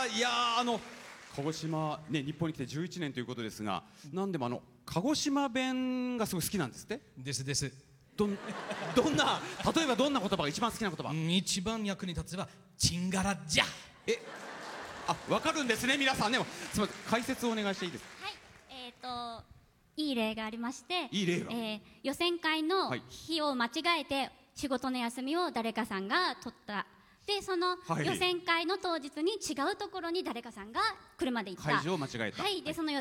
いや鹿児島ね、日本に来て11年ということですが、なんでも鹿児島弁がすごい好きなんですって。 ですどんな、例えばどんな言葉が一番好きな言葉？ 一番役に立つはチンガラじゃ。 わかるんですね皆さんね。すみません、解説をお願いしていいですか？ はい、いい例がありまして、 いい例が、 予選会の日を間違えて仕事の休みを誰かさんが取った。でその予選会の当日に違うところに誰かさんが車で行った。 会場を間違えた。 はい、でその